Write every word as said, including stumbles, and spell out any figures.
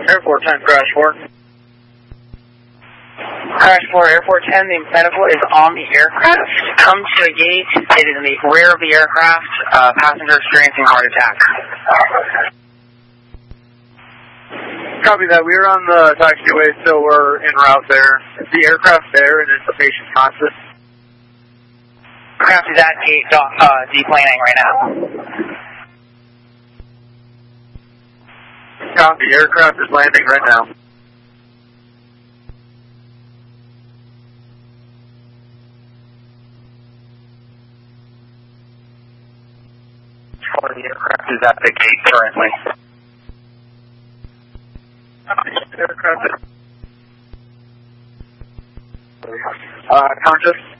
Airport ten, crash four. Crash four, Airport ten, the medical is on the aircraft. Come to a gate. It is in the rear of the aircraft. Uh, passenger experiencing heart attack. Copy that. We are on the taxiway, so we're en route there. The aircraft's there, and it's the patient conscious. Aircraft is at gate, uh, deplaning right now. Copy. Aircraft is landing right now. The aircraft is at the gate currently. Aircraft. Uh, conscious.